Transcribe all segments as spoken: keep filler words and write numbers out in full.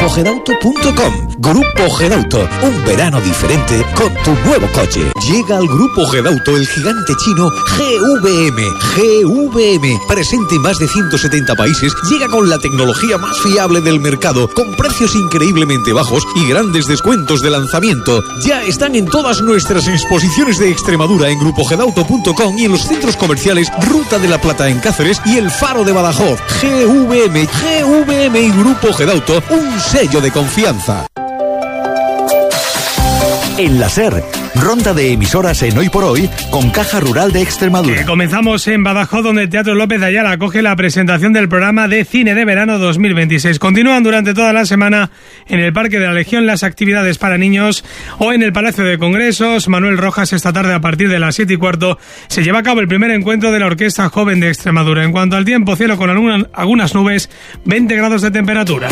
grupo gedauto punto com. Grupo Gedauto, un verano diferente con tu nuevo coche. Llega al Grupo Gedauto el gigante chino G V M. G V M, presente en más de ciento setenta países, llega con la tecnología más fiable del mercado, con precios increíblemente bajos y grandes descuentos de lanzamiento. Ya están en todas nuestras exposiciones de Extremadura en grupo gedauto punto com y en los centros comerciales Ruta de la Plata en Cáceres y El Faro de Badajoz. G V M, G V M y Grupo Gedauto, un sello de confianza. En la SER, ronda de emisoras en Hoy por Hoy con Caja Rural de Extremadura. Eh, comenzamos en Badajoz, donde el Teatro López de Ayala acoge la presentación del programa de cine de verano dos mil veintiséis. Continúan durante toda la semana en el Parque de la Legión las actividades para niños o en el Palacio de Congresos Manuel Rojas. Esta tarde a partir de las siete y cuarto se lleva a cabo el primer encuentro de la Orquesta Joven de Extremadura. En cuanto al tiempo, cielo con alguna, algunas nubes, veinte grados de temperatura.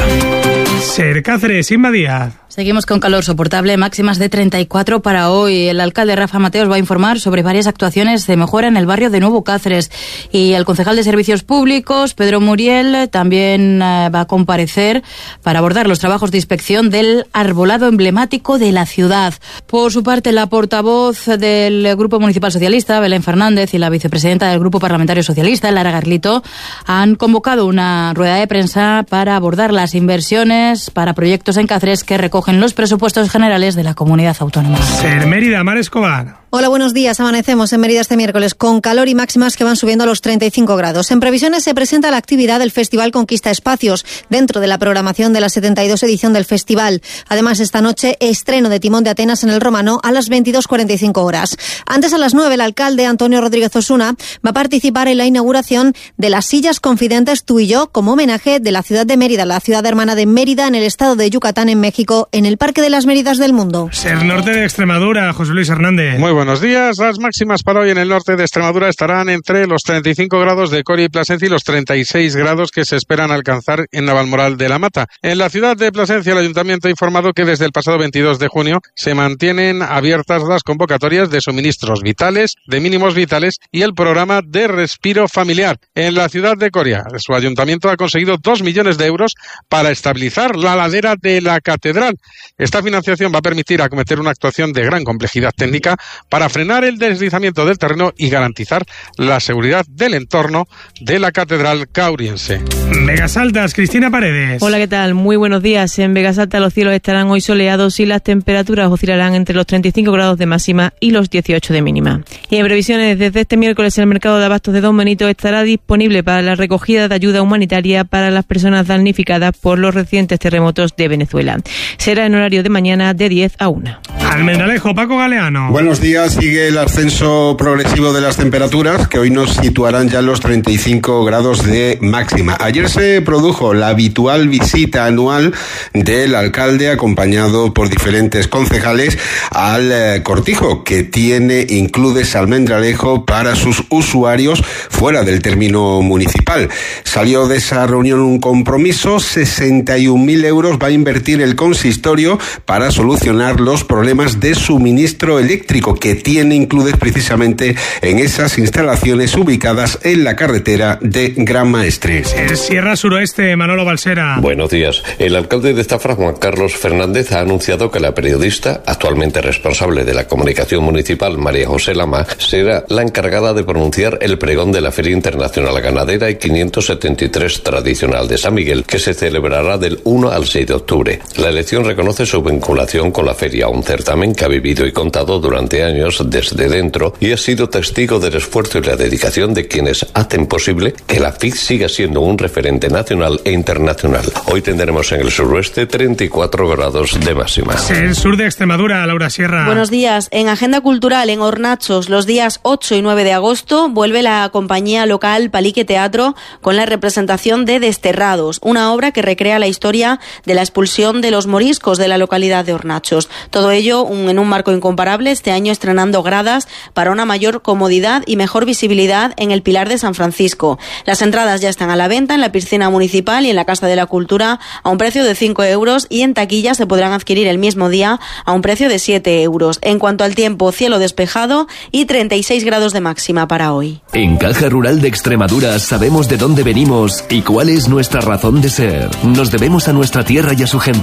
SER Cáceres, Inma Díaz. Seguimos con calor soportable, máximas de treinta y cuatro para hoy. El alcalde Rafa Mateos va a informar sobre varias actuaciones de mejora en el barrio de Nuevo Cáceres. Y el concejal de Servicios Públicos, Pedro Muriel, también eh, va a comparecer para abordar los trabajos de inspección del arbolado emblemático de la ciudad. Por su parte, la portavoz del Grupo Municipal Socialista, Belén Fernández, y la vicepresidenta del Grupo Parlamentario Socialista, Lara Garlito, han convocado una rueda de prensa para abordar las inversiones para proyectos en Cáceres que recogen en los presupuestos generales de la comunidad autónoma. SER Mérida, Mar Escobar. Hola, buenos días. Amanecemos en Mérida este miércoles con calor y máximas que van subiendo a los treinta y cinco grados. En previsiones se presenta la actividad del Festival Conquista Espacios dentro de la programación de la setenta y dos edición del festival. Además, esta noche estreno de Timón de Atenas en el Romano a las veintidós cuarenta y cinco horas. Antes, a las nueve, el alcalde Antonio Rodríguez Osuna va a participar en la inauguración de las sillas confidentes Tú y Yo como homenaje de la ciudad de Mérida, la ciudad hermana de Mérida en el estado de Yucatán, en México, en el Parque de las Méridas del Mundo. SER Norte de Extremadura, José Luis Hernández. Muy buenos días. Las máximas para hoy en el norte de Extremadura estarán entre los treinta y cinco grados de Coria y Plasencia y los treinta y seis grados que se esperan alcanzar en Navalmoral de la Mata. En la ciudad de Plasencia, el ayuntamiento ha informado que desde el pasado veintidós de junio se mantienen abiertas las convocatorias de suministros vitales, de mínimos vitales y el programa de respiro familiar. En la ciudad de Coria, su ayuntamiento ha conseguido dos millones de euros para estabilizar la ladera de la catedral. Esta financiación va a permitir acometer una actuación de gran complejidad técnica para frenar el deslizamiento del terreno y garantizar la seguridad del entorno de la catedral cauriense. Vegas Altas, Cristina Paredes. Hola, ¿qué tal? Muy buenos días. En Vegas Altas los cielos estarán hoy soleados y las temperaturas oscilarán entre los treinta y cinco grados de máxima y los dieciocho de mínima. Y en previsiones, desde este miércoles el mercado de abastos de Don Benito estará disponible para la recogida de ayuda humanitaria para las personas damnificadas por los recientes terremotos de Venezuela. Será en horario de mañana de diez a una. Almendralejo, Paco Galeano. Buenos días. Sigue el ascenso progresivo de las temperaturas, que hoy nos situarán ya los treinta y cinco grados de máxima. Ayer se produjo la habitual visita anual del alcalde, acompañado por diferentes concejales, al eh, cortijo que tiene Includes Almendralejo para sus usuarios fuera del término municipal. Salió de esa reunión un compromiso: sesenta y un mil euros va a invertir el consistorio para solucionar los problemas de suministro eléctrico que tiene Includes precisamente en esas instalaciones ubicadas en la carretera de Gran Maestre. Sierra Suroeste, Manolo Balsera. Buenos días. El alcalde de Zafra, Juan Carlos Fernández, ha anunciado que la periodista, actualmente responsable de la comunicación municipal, María José Lama, será la encargada de pronunciar el pregón de la Feria Internacional Ganadera y quinientos setenta y tres tradicional de San Miguel, que se celebrará del uno al seis de octubre. La elección reconoce su vinculación con la feria, un certamen que ha vivido y contado durante años desde dentro y ha sido testigo del esfuerzo y la dedicación de quienes hacen posible que la F I C siga siendo un referente nacional e internacional. Hoy tendremos en el suroeste treinta y cuatro grados de máxima. El sur de Extremadura, Laura Sierra. Buenos días. En Agenda Cultural, en Hornachos, los días ocho y nueve de agosto, vuelve la compañía local Palique Teatro con la representación de Desterrados, una obra que recrea la historia de la expulsión de los moriscos de la localidad de Hornachos. Todo ello un, en un marco incomparable, este año estrenando gradas para una mayor comodidad y mejor visibilidad en el Pilar de San Francisco. Las entradas ya están a la venta en la piscina municipal y en la Casa de la Cultura a un precio de cinco euros y en taquilla se podrán adquirir el mismo día a un precio de siete euros. En cuanto al tiempo, cielo despejado y treinta y seis grados de máxima para hoy. En Caja Rural de Extremadura sabemos de dónde venimos y cuál es nuestra razón de ser. Nos debemos a nuestra tierra y a su gente.